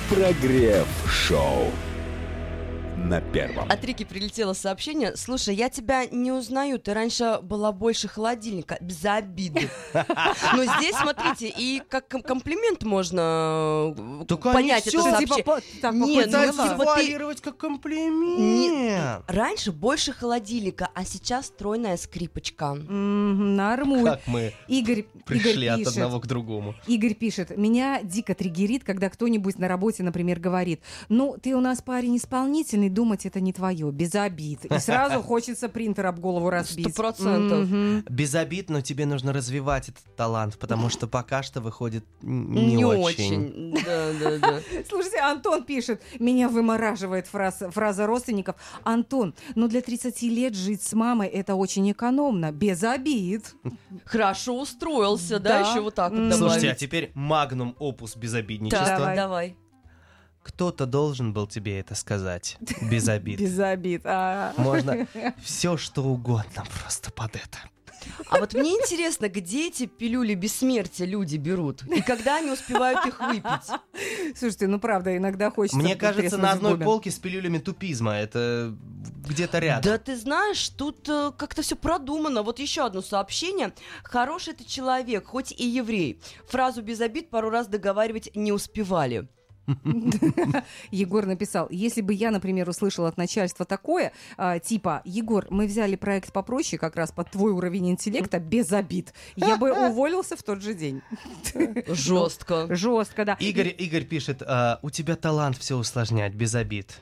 Прогрев-шоу на первом. От Рики прилетело сообщение. Слушай, я тебя не узнаю, ты раньше была больше холодильника, без обиды. Но здесь, смотрите, и как комплимент можно понять это сообщение. Нет, завуалировать как комплимент. Раньше больше холодильника, а сейчас стройная скрипочка. Нормуль. Как мы пришли от одного к другому. Игорь пишет, меня дико триггерит, когда кто-нибудь на работе, например, говорит, ну, ты у нас парень исполнительный, думать это не твое, без обид. И сразу хочется принтер об голову разбить. 100%. Без обид, но тебе нужно развивать этот талант, потому что пока что выходит не очень. Да. Слушайте, Антон пишет, меня вымораживает фраза родственников. Антон, ну для 30 лет жить с мамой это очень экономно, без обид. Хорошо устроился, да, еще вот так вот добавить. Слушайте, а теперь магнум опус безобидничества. Давай. Кто-то должен был тебе это сказать. Без обид. Без обид. Можно все, что угодно просто под это. А вот мне интересно, где эти пилюли бессмертия люди берут? И когда они успевают их выпить? Слушайте, ну правда, иногда хочется... Мне кажется, треснуть на одной зубами. полке с пилюлями тупизма. Это где-то рядом. Да ты знаешь, тут как-то все продумано. Вот еще одно сообщение. Хороший ты человек, хоть и еврей. Фразу «без обид» пару раз договаривать не успевали. Егор написал, если бы я, например, услышала от начальства такое, типа, Егор, мы взяли проект попроще, как раз под твой уровень интеллекта, без обид, я бы уволился в тот же день. Жестко. Жестко, да. Игорь пишет, у тебя талант все усложнять, без обид.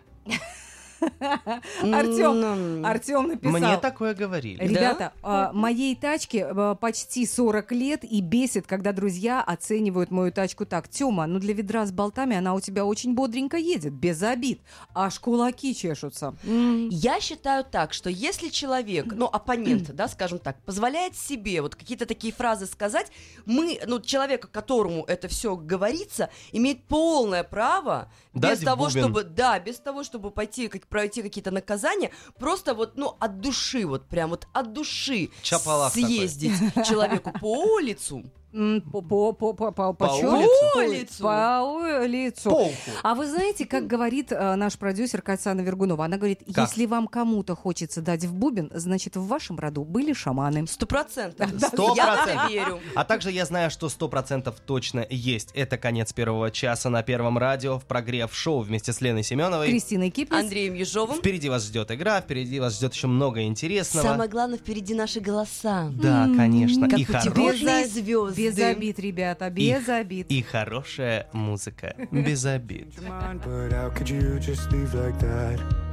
Артем написал. Мне такое говорили. Ребята, моей тачке почти 40 лет и бесит, когда друзья оценивают мою тачку так. Тёма, ну для ведра с болтами она у тебя очень бодренько едет, без обид. Аж кулаки чешутся. Я считаю так, что если человек, оппонент, да, скажем так, позволяет себе вот какие-то такие фразы сказать, человек, которому это все говорится, имеет полное право без того, чтобы пройти какие-то наказания, просто от души, от души Чапалах съездить человеку по улицу. По улицу. А вы знаете, как говорит наш продюсер Оксана Вергунова? Она говорит, если вам кому-то хочется дать в бубен, значит, в вашем роду были шаманы. 100%. 100%. Я в это верю. А также я знаю, что 100% точно есть. Это конец первого часа на Первом радио в прогрев-шоу вместе с Леной Семеновой, Кристиной Кипнис, Андреем Ежовым. Впереди вас ждет игра, впереди вас ждет еще много интересного. Самое главное, впереди наши голоса. Да, конечно. Как И путеводные звезды. без обид, ребята, без обид. И хорошая музыка. Без обид. But how could you just leave like that?